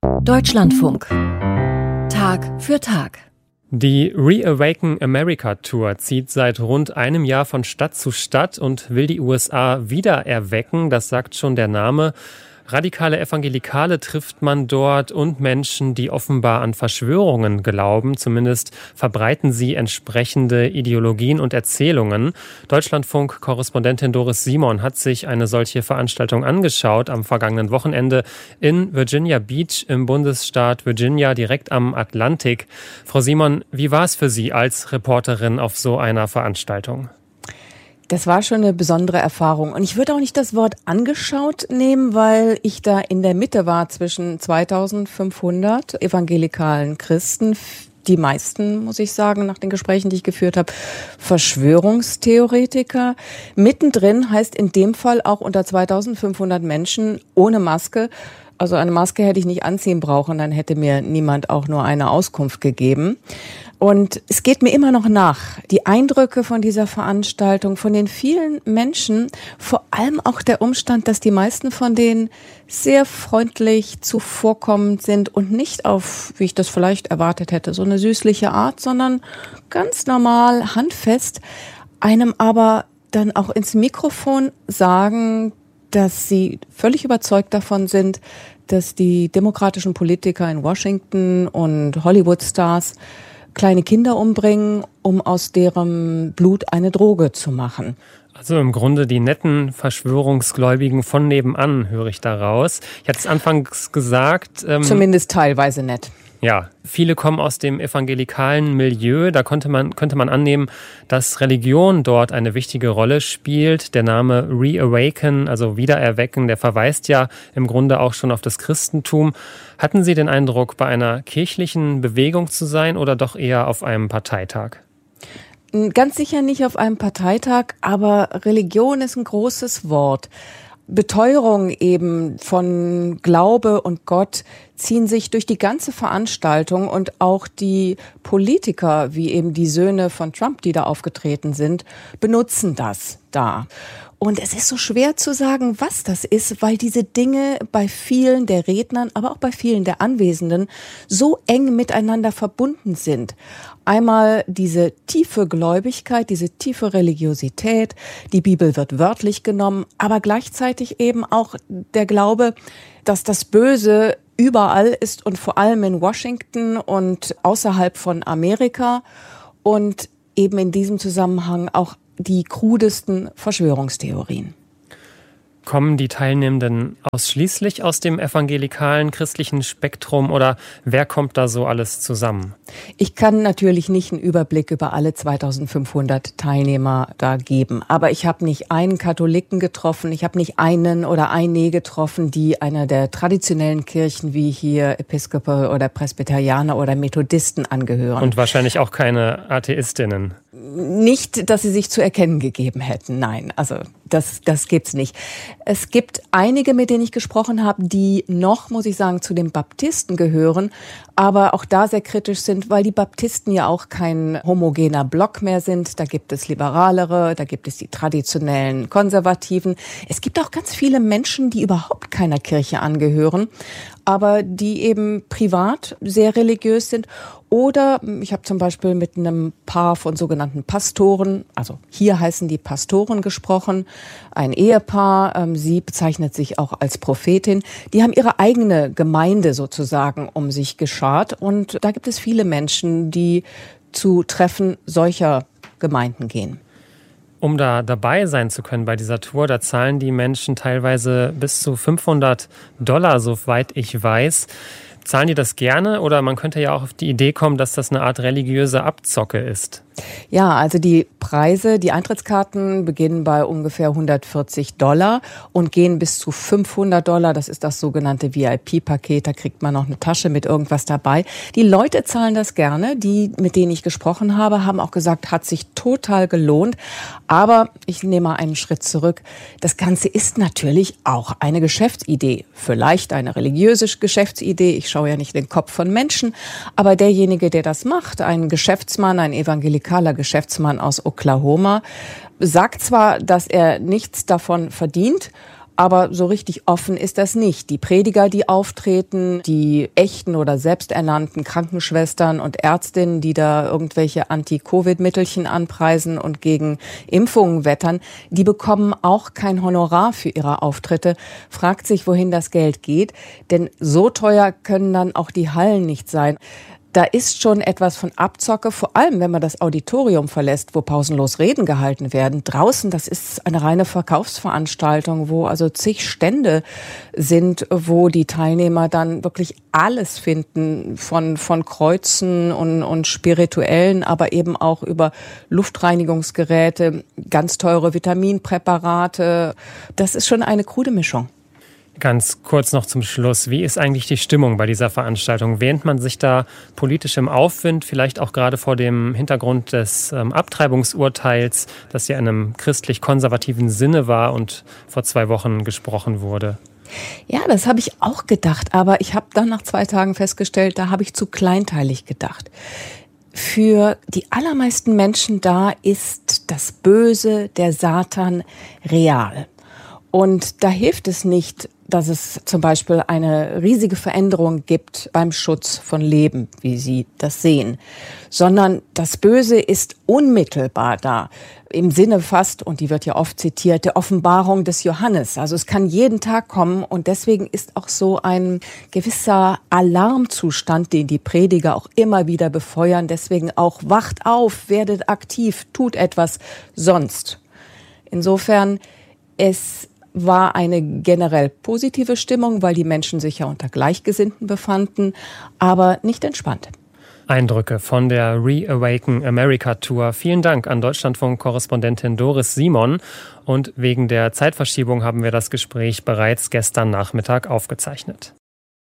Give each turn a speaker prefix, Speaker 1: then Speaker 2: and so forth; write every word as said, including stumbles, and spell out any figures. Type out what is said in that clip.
Speaker 1: Deutschlandfunk. Tag für Tag.
Speaker 2: Die Reawaken America Tour zieht seit rund einem Jahr von Stadt zu Stadt und will die U S A wieder erwecken, das sagt schon der Name. Radikale Evangelikale trifft man dort und Menschen, die offenbar an Verschwörungen glauben. Zumindest verbreiten sie entsprechende Ideologien und Erzählungen. Deutschlandfunk-Korrespondentin Doris Simon hat sich eine solche Veranstaltung angeschaut am vergangenen Wochenende in Virginia Beach im Bundesstaat Virginia, direkt am Atlantik. Frau Simon, wie war es für Sie als Reporterin auf so einer Veranstaltung?
Speaker 3: Das war schon eine besondere Erfahrung. Und ich würde auch nicht das Wort angeschaut nehmen, weil ich da in der Mitte war zwischen zweitausendfünfhundert evangelikalen Christen, die meisten, muss ich sagen, nach den Gesprächen, die ich geführt habe, Verschwörungstheoretiker. Mittendrin heißt in dem Fall auch unter zweitausendfünfhundert Menschen ohne Maske. Also eine Maske hätte ich nicht anziehen brauchen, dann hätte mir niemand auch nur eine Auskunft gegeben. Und es geht mir immer noch nach, die Eindrücke von dieser Veranstaltung, von den vielen Menschen, vor allem auch der Umstand, dass die meisten von denen sehr freundlich zuvorkommend sind und nicht auf, wie ich das vielleicht erwartet hätte, so eine süßliche Art, sondern ganz normal, handfest, einem aber dann auch ins Mikrofon sagen, dass sie völlig überzeugt davon sind, dass die demokratischen Politiker in Washington und Hollywood-Stars kleine Kinder umbringen, um aus deren Blut eine Droge zu machen.
Speaker 2: Also im Grunde die netten Verschwörungsgläubigen von nebenan, höre ich daraus. Ich hatte es anfangs gesagt. Ähm,
Speaker 3: Zumindest teilweise nett.
Speaker 2: Ja, viele kommen aus dem evangelikalen Milieu. Da konnte man, könnte man annehmen, dass Religion dort eine wichtige Rolle spielt. Der Name Reawaken, also Wiedererwecken, der verweist ja im Grunde auch schon auf das Christentum. Hatten Sie den Eindruck, bei einer kirchlichen Bewegung zu sein oder doch eher auf einem Parteitag?
Speaker 3: Ganz sicher nicht auf einem Parteitag, aber Religion ist ein großes Wort. Beteuerung eben von Glaube und Gott ziehen sich durch die ganze Veranstaltung und auch die Politiker, wie eben die Söhne von Trump, die da aufgetreten sind, benutzen das da. Und es ist so schwer zu sagen, was das ist, weil diese Dinge bei vielen der Rednern, aber auch bei vielen der Anwesenden so eng miteinander verbunden sind. Einmal diese tiefe Gläubigkeit, diese tiefe Religiosität, die Bibel wird wörtlich genommen, aber gleichzeitig eben auch der Glaube, dass das Böse überall ist und vor allem in Washington und außerhalb von Amerika und eben in diesem Zusammenhang auch die krudesten Verschwörungstheorien.
Speaker 2: Kommen die Teilnehmenden ausschließlich aus dem evangelikalen christlichen Spektrum oder wer kommt da so alles zusammen?
Speaker 3: Ich kann natürlich nicht einen Überblick über alle zweitausendfünfhundert Teilnehmer da geben, aber ich habe nicht einen Katholiken getroffen, ich habe nicht einen oder eine getroffen, die einer der traditionellen Kirchen wie hier Episkopal oder Presbyterianer oder Methodisten angehören.
Speaker 2: Und wahrscheinlich auch keine Atheistinnen.
Speaker 3: Nicht, dass sie sich zu erkennen gegeben hätten, nein, also das, das gibt's nicht. Es gibt einige, mit denen ich gesprochen habe, die noch, muss ich sagen, zu den Baptisten gehören, aber auch da sehr kritisch sind, weil die Baptisten ja auch kein homogener Block mehr sind. Da gibt es Liberalere, da gibt es die traditionellen Konservativen. Es gibt auch ganz viele Menschen, die überhaupt keiner Kirche angehören, aber die eben privat sehr religiös sind. Oder ich habe zum Beispiel mit einem Paar von sogenannten Pastoren, also hier heißen die Pastoren, gesprochen, ein Ehepaar, ähm, sie bezeichnet sich auch als Prophetin. Die haben ihre eigene Gemeinde sozusagen um sich geschart und da gibt es viele Menschen, die zu Treffen solcher Gemeinden gehen.
Speaker 2: Um da dabei sein zu können bei dieser Tour, da zahlen die Menschen teilweise bis zu fünfhundert Dollar, soweit ich weiß. Zahlen die das gerne oder man könnte ja auch auf die Idee kommen, dass das eine Art religiöse Abzocke ist?
Speaker 3: Ja, also die Preise, die Eintrittskarten beginnen bei ungefähr hundertvierzig Dollar und gehen bis zu fünfhundert Dollar. Das ist das sogenannte V I P-Paket. Da kriegt man noch eine Tasche mit irgendwas dabei. Die Leute zahlen das gerne. Die, mit denen ich gesprochen habe, haben auch gesagt, hat sich total gelohnt. Aber ich nehme mal einen Schritt zurück. Das Ganze ist natürlich auch eine Geschäftsidee. Vielleicht eine religiöse Geschäftsidee. Ich schaue ja nicht in den Kopf von Menschen. Aber derjenige, der das macht, ein Geschäftsmann, ein evangelikaler Geschäftsmann aus Oklahoma, sagt zwar, dass er nichts davon verdient, Aber so richtig offen ist das nicht. Die Prediger, die auftreten, die echten oder selbsternannten Krankenschwestern und Ärztinnen, die da irgendwelche Anti-Covid-Mittelchen anpreisen und gegen Impfungen wettern, die bekommen auch kein Honorar für ihre Auftritte. Fragt sich, wohin das Geld geht. Denn so teuer können dann auch die Hallen nicht sein. Da ist schon etwas von Abzocke, vor allem wenn man das Auditorium verlässt, wo pausenlos Reden gehalten werden. Draußen, das ist eine reine Verkaufsveranstaltung, wo also zig Stände sind, wo die Teilnehmer dann wirklich alles finden, von, von Kreuzen und, und spirituellen, aber eben auch über Luftreinigungsgeräte, ganz teure Vitaminpräparate. Das ist schon eine krude Mischung.
Speaker 2: Ganz kurz noch zum Schluss. Wie ist eigentlich die Stimmung bei dieser Veranstaltung? Wähnt man sich da politisch im Aufwind, vielleicht auch gerade vor dem Hintergrund des ähm, Abtreibungsurteils, das ja in einem christlich-konservativen Sinne war und vor zwei Wochen gesprochen wurde?
Speaker 3: Ja, das habe ich auch gedacht, aber ich habe dann nach zwei Tagen festgestellt, da habe ich zu kleinteilig gedacht. Für die allermeisten Menschen da ist das Böse, der Satan, real. Und da hilft es nicht, dass es zum Beispiel eine riesige Veränderung gibt beim Schutz von Leben, wie Sie das sehen, sondern das Böse ist unmittelbar da. Im Sinne fast, und die wird ja oft zitiert, der Offenbarung des Johannes. Also es kann jeden Tag kommen und deswegen ist auch so ein gewisser Alarmzustand, den die Prediger auch immer wieder befeuern. Deswegen auch wacht auf, werdet aktiv, tut etwas sonst. Insofern, es war eine generell positive Stimmung, weil die Menschen sich ja unter Gleichgesinnten befanden, aber nicht entspannt.
Speaker 2: Eindrücke von der Reawaken America Tour. Vielen Dank an Deutschlandfunk-Korrespondentin Doris Simon. Und wegen der Zeitverschiebung haben wir das Gespräch bereits gestern Nachmittag aufgezeichnet.